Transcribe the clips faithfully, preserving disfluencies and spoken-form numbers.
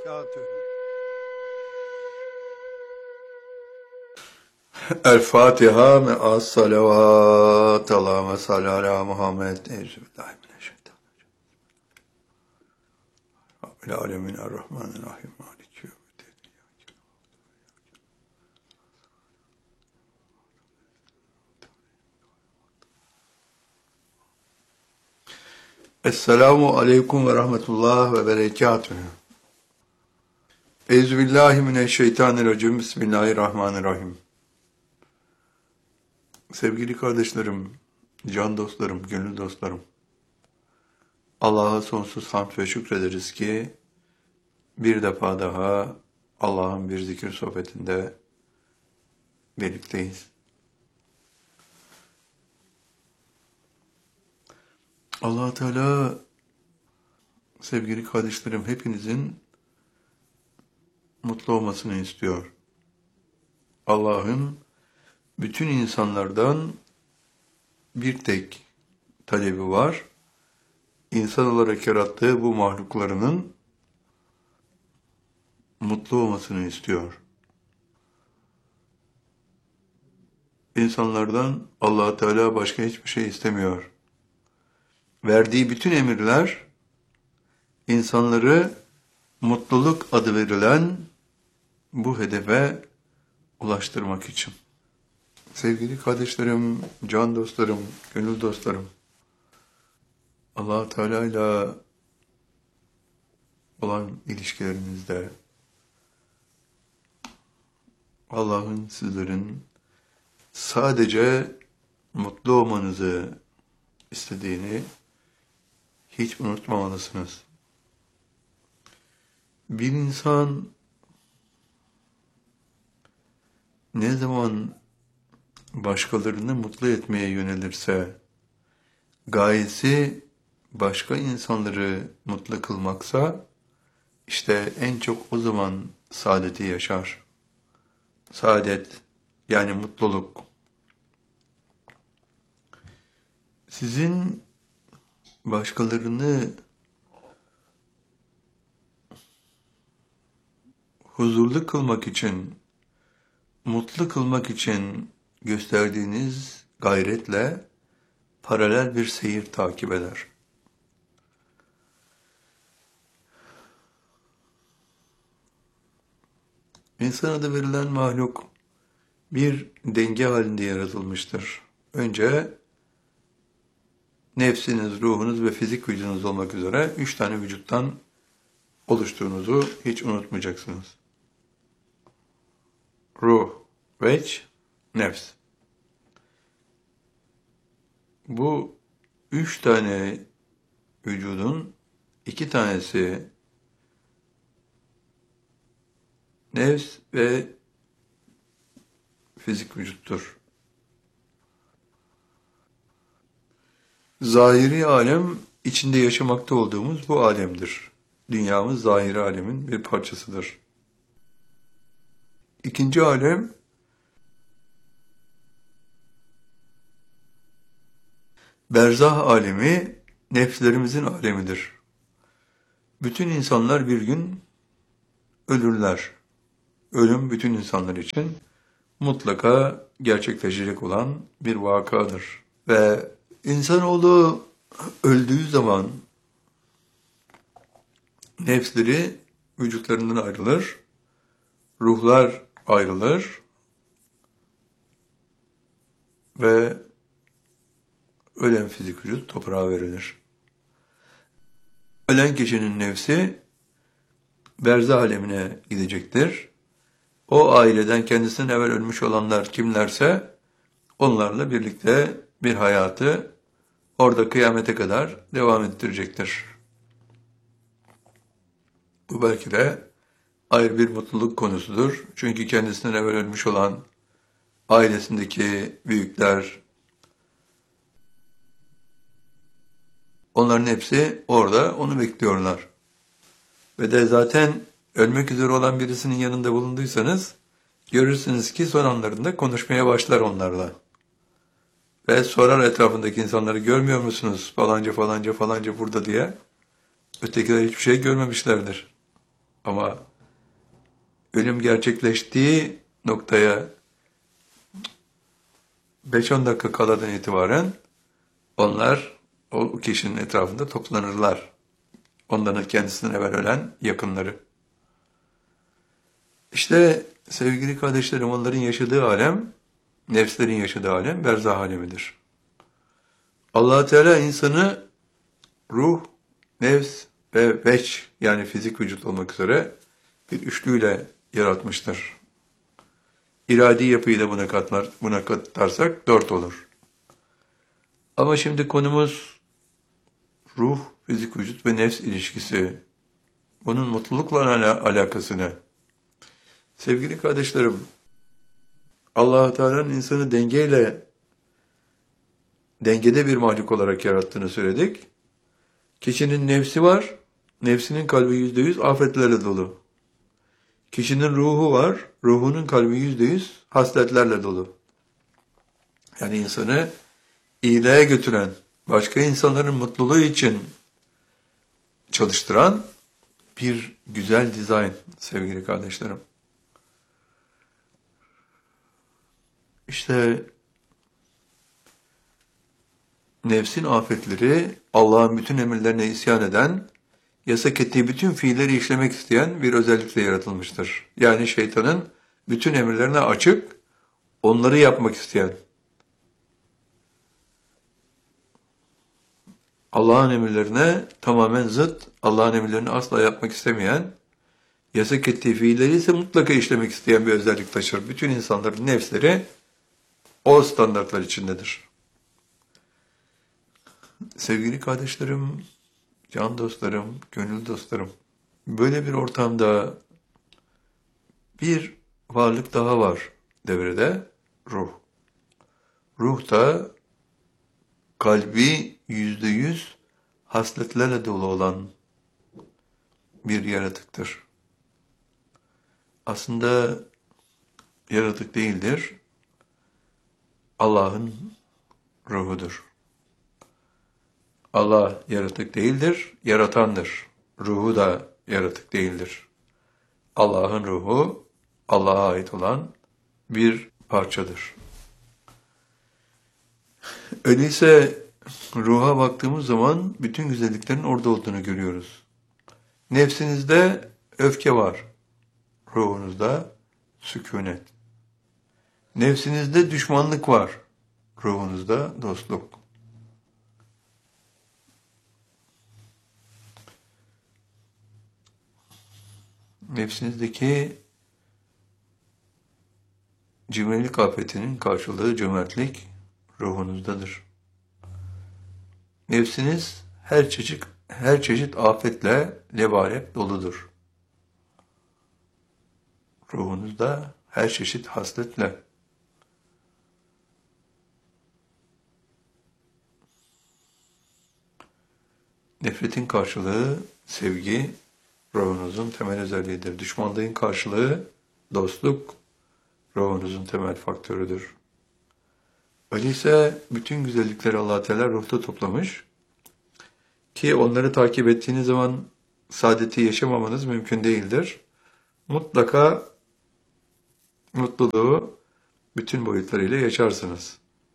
وبركاته. El Fatiha me'as salavat. Allahümme salli ala Muhammed. Euzubillahimineşşeytanirracim. Rabbil alemin er-Rahmanirrahim. Maliki yevmiddin. Esselamu aleyküm ve rahmetullah ve berekatühü. Euzubillahimineşşeytanirracim. Bismillahirrahmanirrahim. Sevgili kardeşlerim, can dostlarım, gönül dostlarım, Allah'a sonsuz hamd ve şükrederiz ki bir defa daha Allah'ın bir zikir sohbetinde birlikteyiz. Allah Teala, sevgili kardeşlerim, hepinizin mutlu olmasını istiyor. Allah'ın bütün insanlardan bir tek talebi var. İnsan olarak yarattığı bu mahluklarının mutlu olmasını istiyor. İnsanlardan Allah Teala başka hiçbir şey istemiyor. Verdiği bütün emirler insanları mutluluk adı verilen bu hedefe ulaştırmak için. Sevgili kardeşlerim, can dostlarım, gönül dostlarım, Allah Teala ile olan ilişkilerinizde Allah'ın sizlerin sadece mutlu olmanızı istediğini hiç unutmamalısınız. Bir insan ne zaman başkalarını mutlu etmeye yönelirse, gayesi başka insanları mutlu kılmaksa, işte en çok o zaman saadeti yaşar. Saadet, yani mutluluk. Sizin başkalarını huzurlu kılmak için, mutlu kılmak için gösterdiğiniz gayretle paralel bir seyir takip eder. İnsan adı verilen mahluk bir denge halinde yaratılmıştır. Önce nefsiniz, ruhunuz ve fizik vücudunuz olmak üzere üç tane vücuttan oluştuğunuzu hiç unutmayacaksınız. Ruh, veç, nefs. Bu üç tane vücudun iki tanesi nefs ve fizik vücuttur. Zahiri alem, içinde yaşamakta olduğumuz bu alemdir. Dünyamız zahiri alemin bir parçasıdır. İkinci alem, berzah alemi, nefslerimizin alemidir. Bütün insanlar bir gün ölürler. Ölüm bütün insanlar için mutlaka gerçekleşecek olan bir vakadır. Ve insanoğlu öldüğü zaman nefsleri vücutlarından ayrılır, ruhlar ayrılır ve ölen fizik vücut toprağa verilir. Ölen kişinin nefsi berzah alemine gidecektir. O aileden kendisinden evvel ölmüş olanlar kimlerse onlarla birlikte bir hayatı orada kıyamete kadar devam ettirecektir. Bu belki de ayrı bir mutluluk konusudur. Çünkü kendisinden evvel ölmüş olan ailesindeki büyükler, onların hepsi orada onu bekliyorlar. Ve de zaten ölmek üzere olan birisinin yanında bulunduysanız, görürsünüz ki son anlarında konuşmaya başlar onlarla. Ve sorar etrafındaki insanları, görmüyor musunuz falanca falanca falanca burada diye. Ötekiler hiçbir şey görmemişlerdir. Ama ölüm gerçekleştiği noktaya beş on dakika kaladan itibaren onlar o kişinin etrafında toplanırlar. Onların kendisinden evvel ölen yakınları. İşte sevgili kardeşlerim, onların yaşadığı alem, nefslerin yaşadığı alem berzah alemidir. Allah Teala insanı ruh, nefs ve veç, yani fizik vücut olmak üzere bir üçlüyle yaratmıştır. İradi yapıyı da buna katlar, buna katarsak dört olur. Ama şimdi konumuz ruh, fizik vücut ve nefs ilişkisi. Bunun mutlulukla ala alakası ne? Sevgili kardeşlerim, Allah Teala'nın insanı dengeyle, dengede bir mahluk olarak yarattığını söyledik. Kişinin nefsi var, nefsinin kalbi yüzde yüz afetlerle dolu. Kişinin ruhu var, ruhunun kalbi yüzde yüz hasletlerle dolu. Yani insanı iyiliğe götüren, başka insanların mutluluğu için çalıştıran bir güzel dizayn sevgili kardeşlerim. İşte nefsin afetleri Allah'ın bütün emirlerine isyan eden, yasak ettiği bütün fiilleri işlemek isteyen bir özellikle yaratılmıştır. Yani şeytanın bütün emirlerine açık, onları yapmak isteyen. Allah'ın emirlerine tamamen zıt, Allah'ın emirlerini asla yapmak istemeyen, yasak ettiği fiilleri ise mutlaka işlemek isteyen bir özellik taşır. Bütün insanların nefsleri o standartlar içindedir. Sevgili kardeşlerim, can dostlarım, gönül dostlarım, böyle bir ortamda bir varlık daha var devrede, ruh. Ruh da kalbi yüzde yüz hasletlerle dolu olan bir yaratıktır. Aslında yaratık değildir, Allah'ın ruhudur. Allah yaratık değildir, yaratandır. Ruhu da yaratık değildir. Allah'ın ruhu, Allah'a ait olan bir parçadır. Öyleyse ruha baktığımız zaman bütün güzelliklerin orada olduğunu görüyoruz. Nefsinizde öfke var, ruhunuzda sükunet. Nefsinizde düşmanlık var, ruhunuzda dostluk. Nefsinizdeki cimrilik afetinin karşılığı cömertlik ruhunuzdadır. Nefsiniz her çeşit her çeşit afetle lebalep doludur. Ruhunuzda her çeşit hasletle. Nefretin karşılığı sevgi, ruhunuzun temel özelliğidir. Düşmanlığın karşılığı dostluk, ruhunuzun temel faktörüdür. Öyleyse bütün güzellikleri Allah Teala ruhta toplamış ki onları takip ettiğiniz zaman saadeti yaşamamanız mümkün değildir. Mutlaka mutluluğu bütün boyutlarıyla yaşarsınız.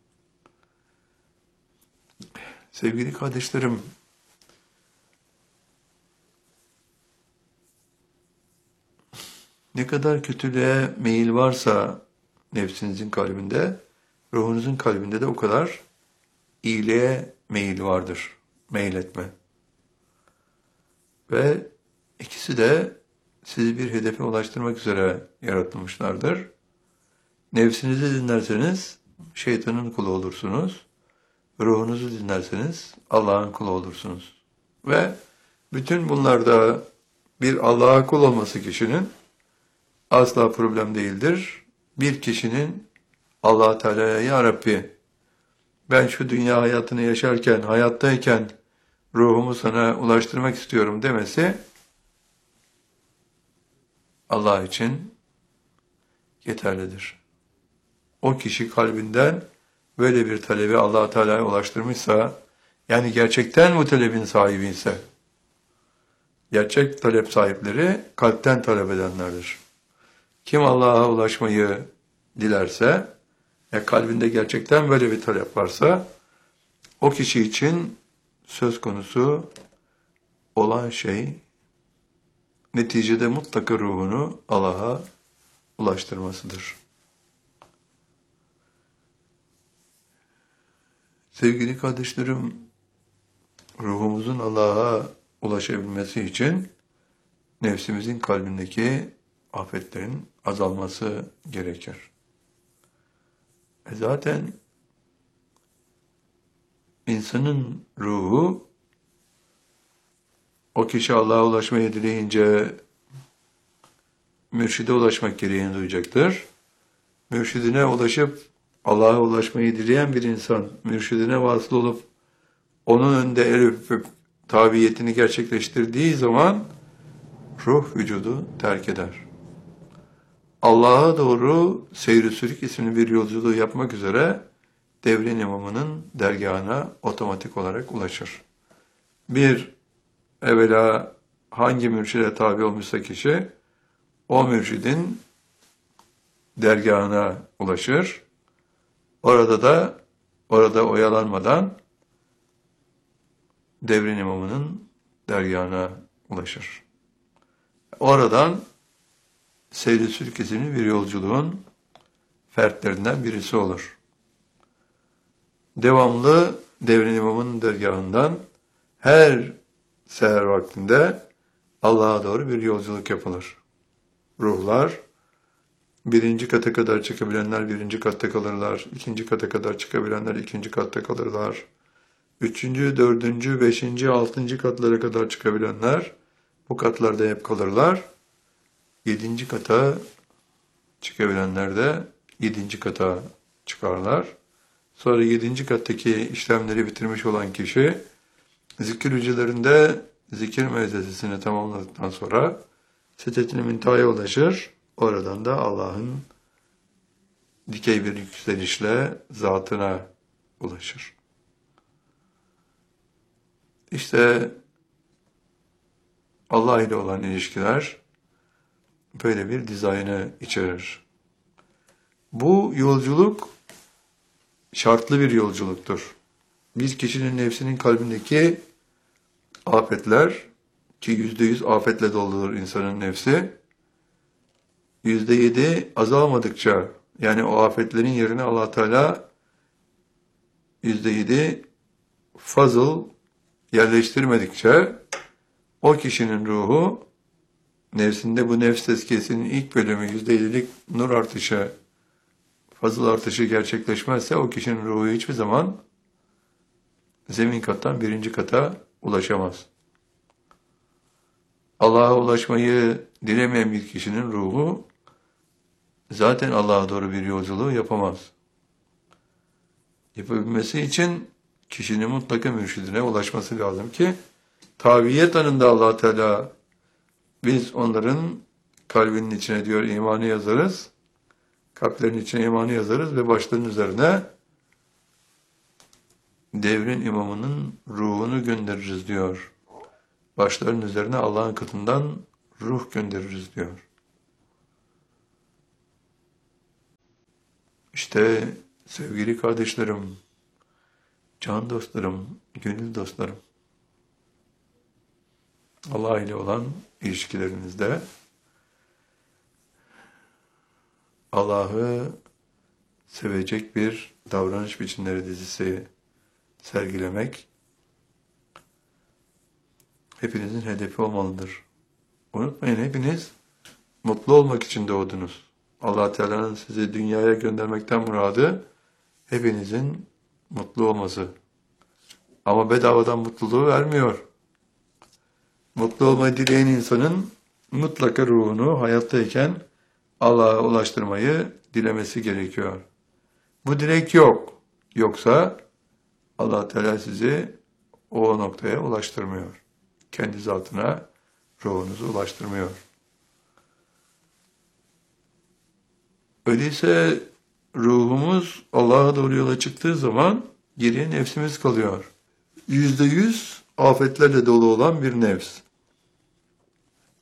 Sevgili kardeşlerim, ne kadar kötülüğe meyil varsa nefsinizin kalbinde, ruhunuzun kalbinde de o kadar iyiliğe meyil vardır. Meyil etme. Ve ikisi de sizi bir hedefe ulaştırmak üzere yaratılmışlardır. Nefsinizi dinlerseniz şeytanın kulu olursunuz. Ruhunuzu dinlerseniz Allah'ın kulu olursunuz. Ve bütün bunlarda bir Allah'a kul olması kişinin asla problem değildir. Bir kişinin Allah Teala'ya ya Rabbi, ben şu dünya hayatını yaşarken, hayattayken ruhumu sana ulaştırmak istiyorum demesi Allah için yeterlidir. O kişi kalbinden böyle bir talebi Allah Teala'ya ulaştırmışsa, yani gerçekten bu talebin sahibi ise, Gerçek talep sahipleri kalpten talep edenlerdir. Kim Allah'a ulaşmayı dilerse, ya kalbinde gerçekten böyle bir talep varsa, o kişi için söz konusu olan şey, neticede mutlaka ruhunu Allah'a ulaştırmasıdır. Sevgili kardeşlerim, ruhumuzun Allah'a ulaşabilmesi için nefsimizin kalbindeki afetlerin azalması gerekir. E zaten insanın ruhu, o kişi Allah'a ulaşmayı dileyince mürşide ulaşmak gereğini duyacaktır. Mürşidine ulaşıp Allah'a ulaşmayı dileyen bir insan, mürşidine vasıl olup onun önünde el öpüp tabiyetini gerçekleştirdiği zaman ruh vücudu terk eder. Allah'a doğru seyr-i sülük isimli bir yolculuğu yapmak üzere devrin imamının dergahına otomatik olarak ulaşır. Bir, evvela hangi mürşide tabi olmuşsa kişi, o mürşidin dergahına ulaşır. Orada da, orada oyalanmadan devrin imamının dergahına ulaşır. Oradan seyr-i sülük isimli bir yolculuğun fertlerinden birisi olur. Devamlı devrin imamının dergahından her seher vaktinde Allah'a doğru bir yolculuk yapılır. Ruhlar, birinci kata kadar çıkabilenler birinci katta kalırlar, ikinci kata kadar çıkabilenler ikinci katta kalırlar, üçüncü, dördüncü, beşinci, altıncı katlara kadar çıkabilenler bu katlarda hep kalırlar. Yedinci kata çıkabilenler de yedinci kata çıkarlar. Sonra yedinci kattaki işlemleri bitirmiş olan kişi zikir hücrelerinde zikir mevzesini tamamladıktan sonra Sidret-i Münteha'ya ulaşır. Oradan da Allah'ın dikey bir yükselişle zatına ulaşır. İşte Allah ile olan ilişkiler böyle bir dizaynı içerir. Bu yolculuk şartlı bir yolculuktur. Bir kişinin nefsinin kalbindeki afetler, ki yüzde yüz afetle doludur insanın nefsi, yüzde yedi azalmadıkça, yani o afetlerin yerine Allah Teala yüzde yedi fazıl yerleştirmedikçe o kişinin ruhu, nefsinde bu nefs tezkiyesinin ilk bölümü yüzde yedilik nur artışı, fazıl artışı gerçekleşmezse o kişinin ruhu hiçbir zaman zemin kattan birinci kata ulaşamaz. Allah'a ulaşmayı dilemeyen bir kişinin ruhu zaten Allah'a doğru bir yolculuğu yapamaz. Yapabilmesi için kişinin mutlaka mürşidine ulaşması lazım ki tabiyet anında Allah Teala biz onların kalbinin içine diyor imanı yazarız. Kalplerin içine imanı yazarız ve başlarının üzerine devrin imamının ruhunu göndeririz diyor. Başların üzerine Allah'ın katından ruh göndeririz diyor. İşte sevgili kardeşlerim, can dostlarım, gönül dostlarım, Allah ile olan ilişkilerinizde Allah'ı sevecek bir davranış biçimleri dizisi sergilemek hepinizin hedefi olmalıdır. Unutmayın, hepiniz mutlu olmak için doğdunuz. Allah Teala'nın sizi dünyaya göndermekten muradı hepinizin mutlu olması. Ama bedavadan mutluluğu vermiyor. Mutlu olmayı dileyen insanın mutlaka ruhunu hayattayken Allah'a ulaştırmayı dilemesi gerekiyor. Bu dilek yok. Yoksa Allah Teala sizi o noktaya ulaştırmıyor. Kendi zatına ruhunuzu ulaştırmıyor. Öyleyse ruhumuz Allah'a doğru yola çıktığı zaman geriye nefsimiz kalıyor. Yüzde yüz afetlerle dolu olan bir nefs.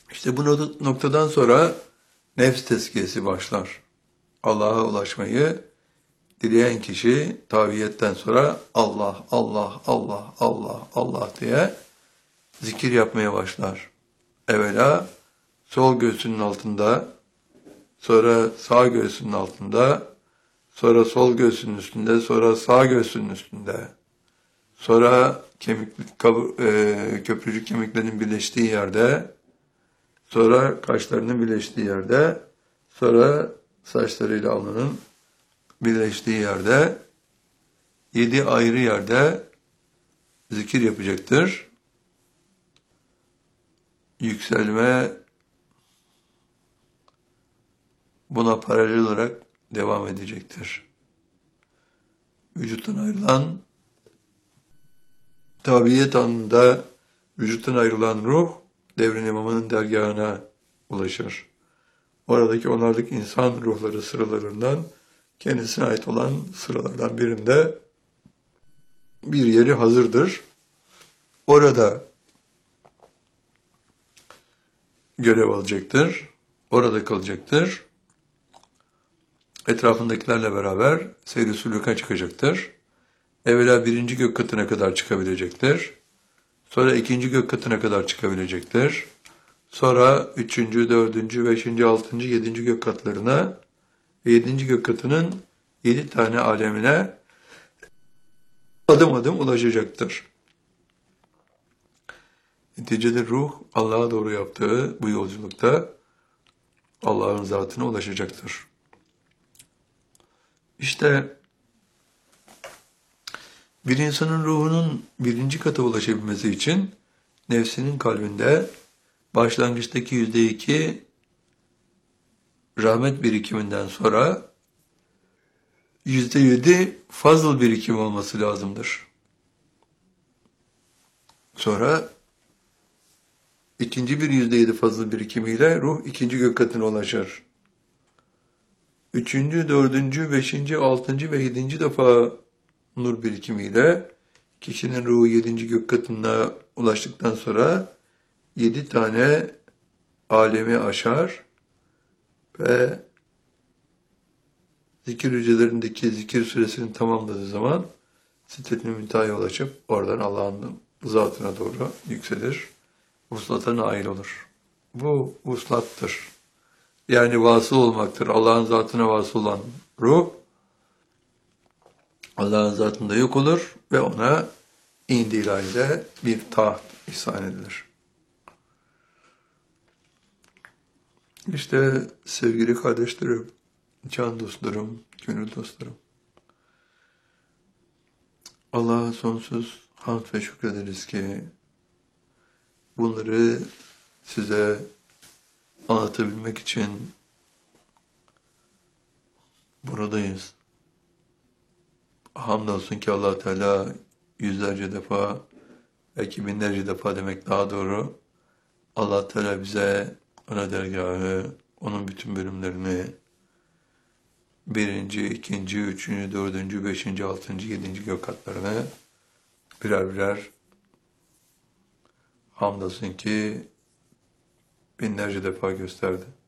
İşte bu noktadan sonra nefs tezkiyesi başlar. Allah'a ulaşmayı dileyen kişi taviyetten sonra Allah, Allah, Allah, Allah, Allah diye zikir yapmaya başlar. Evvela sol göğsünün altında, sonra sağ göğsünün altında, sonra sol göğsünün üstünde, sonra sağ göğsünün üstünde, sonra kemik, e, köprücük kemiklerinin birleştiği yerde, sonra kaşlarının birleştiği yerde, sonra saçlarıyla alnının birleştiği yerde, yedi ayrı yerde zikir yapacaktır. Yükselme buna paralel olarak devam edecektir. Vücuttan ayrılan, tabiyet anında vücuttan ayrılan ruh, devrin imamının dergahına ulaşır. Oradaki onarlık insan ruhları sıralarından kendisine ait olan sıralardan birinde bir yeri hazırdır. Orada görev alacaktır. Orada kalacaktır. Etrafındakilerle beraber seyr-i sülûka çıkacaktır. Evvela birinci gök katına kadar çıkabilecektir. Sonra ikinci gök katına kadar çıkabilecektir. Sonra üçüncü, dördüncü, beşinci, altıncı, yedinci gök katlarına ve yedinci gök katının yedi tane alemine adım adım ulaşacaktır. Neticede ruh Allah'a doğru yaptığı bu yolculukta Allah'ın zatına ulaşacaktır. İşte bir insanın ruhunun birinci kata ulaşabilmesi için nefsinin kalbinde başlangıçtaki yüzde iki rahmet birikiminden sonra yüzde yedi fazıl birikim olması lazımdır. Sonra ikinci bir yüzde yedi fazıl birikimiyle ruh ikinci gök katına ulaşır. Üçüncü, dördüncü, beşinci, altıncı ve yedinci defa nur birikimiyle kişinin ruhu yedinci gök katına ulaştıktan sonra yedi tane alemi aşar ve zikir hücrelerindeki zikir süresini tamamladığı zaman Sidret-i Münteha'ya ulaşıp oradan Allah'ın zatına doğru yükselir. Vuslata nail olur. Bu vuslattır. Yani vasıl olmaktır. Allah'ın zatına vasıl olan ruh Allah'ın zatında yok olur ve ona indi ilahide bir taht ihsan edilir. İşte sevgili kardeşlerim, can dostlarım, gönül dostlarım. Allah'a sonsuz hamd ve şükrederiz ki bunları size anlatabilmek için buradayız. Hamdolsun ki Allah Teala yüzlerce defa, belki binlerce defa demek daha doğru. Allah Teala bize ana dergahı, onun bütün bölümlerini, birinci, ikinci, üçüncü, dördüncü, beşinci, altıncı, yedinci gök katlarını birer birer hamdolsun ki binlerce defa gösterdi.